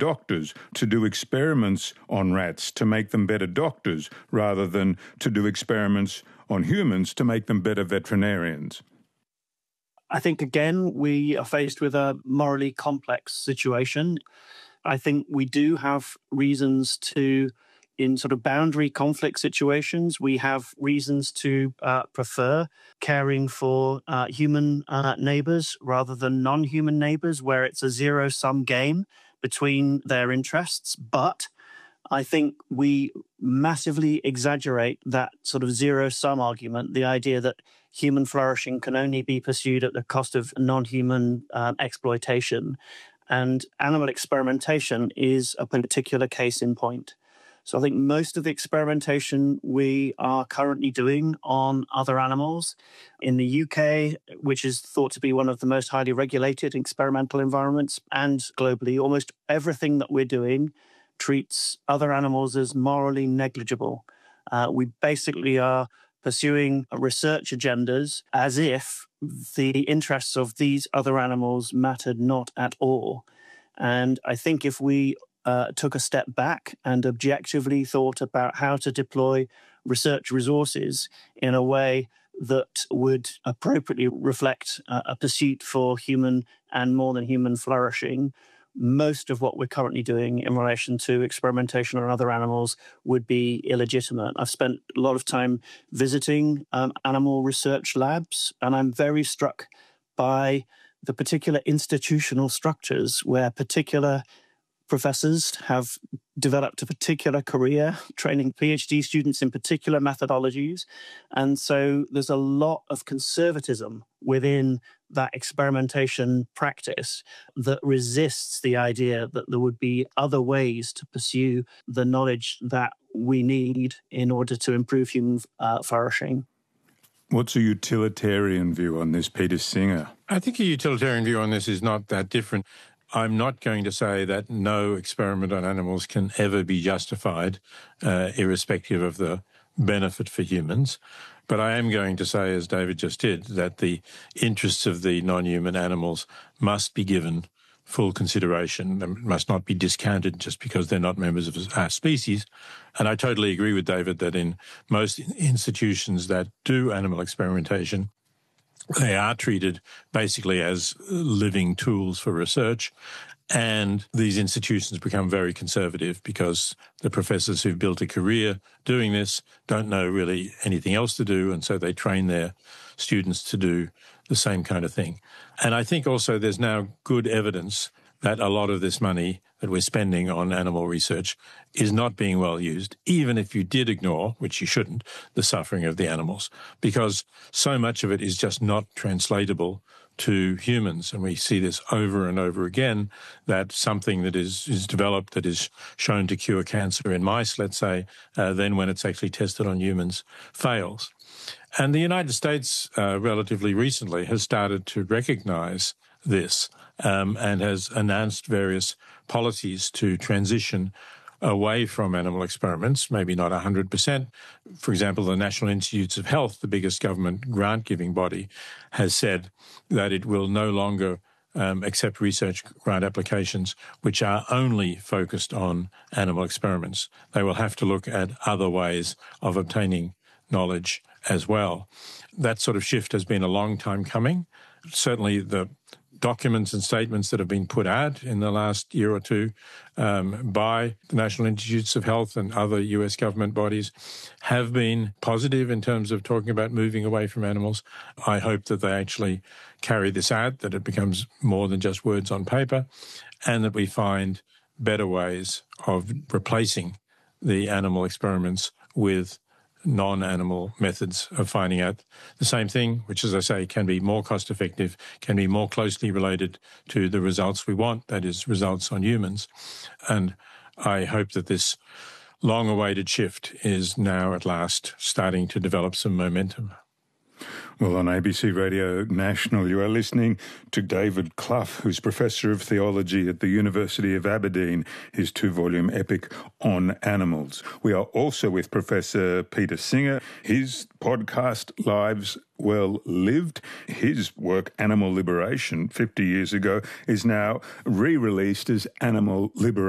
doctors, to do experiments on rats to make them better doctors, rather than to do experiments on humans to make them better veterinarians? I think, again, we are faced with a morally complex situation. I think we do have reasons to, in sort of boundary conflict situations, we have reasons to prefer caring for human neighbors rather than non-human neighbors, where it's a zero-sum game between their interests. But I think we massively exaggerate that sort of zero-sum argument, the idea that human flourishing can only be pursued at the cost of non-human exploitation. And animal experimentation is a particular case in point. So I think most of the experimentation we are currently doing on other animals in the UK, which is thought to be one of the most highly regulated experimental environments, and globally, almost everything that we're doing treats other animals as morally negligible. We basically are pursuing research agendas as if the interests of these other animals mattered not at all. And I think if we took a step back and objectively thought about how to deploy research resources in a way that would appropriately reflect a pursuit for human and more than human flourishing, most of what we're currently doing in relation to experimentation on other animals would be illegitimate. I've spent a lot of time visiting animal research labs, and I'm very struck by the particular institutional structures where particular professors have developed a particular career, training PhD students in particular methodologies. And so there's a lot of conservatism within that experimentation practice that resists the idea that there would be other ways to pursue the knowledge that we need in order to improve human flourishing. What's a utilitarian view on this, Peter Singer? I think a utilitarian view on this is not that different. I'm not going to say that no experiment on animals can ever be justified, irrespective of the benefit for humans. But I am going to say, as David just did, that the interests of the non-human animals must be given full consideration. They must not be discounted just because they're not members of our species. And I totally agree with David that in most institutions that do animal experimentation, they are treated basically as living tools for research, and these institutions become very conservative because the professors who've built a career doing this don't know really anything else to do, and so they train their students to do the same kind of thing. And I think also there's now good evidence that a lot of this money that we're spending on animal research is not being well used, even if you did ignore, which you shouldn't, the suffering of the animals, because so much of it is just not translatable to humans. And we see this over and over again, that something that is developed that is shown to cure cancer in mice, let's say, then when it's actually tested on humans, fails. And the United States, relatively recently, has started to recognize this and has announced various policies to transition away from animal experiments, maybe not 100%. For example, the National Institutes of Health, the biggest government grant-giving body, has said that it will no longer accept research grant applications which are only focused on animal experiments. They will have to look at other ways of obtaining knowledge as well. That sort of shift has been a long time coming. Certainly the documents and statements that have been put out in the last year or two by the National Institutes of Health and other US government bodies have been positive in terms of talking about moving away from animals. I hope that they actually carry this out, that it becomes more than just words on paper, and that we find better ways of replacing the animal experiments with non-animal methods of finding out the same thing, which, as I say, can be more cost-effective, can be more closely related to the results we want, that is, results on humans. And I hope that this long-awaited shift is now at last starting to develop some momentum. Well, on ABC Radio National, you are listening to David Clough, who's Professor of Theology at the University of Aberdeen, his 2-volume epic on animals. We are also with Professor Peter Singer. His podcast, Lives Well Lived, his work, Animal Liberation, 50 years ago, is now re-released as Animal Liberation.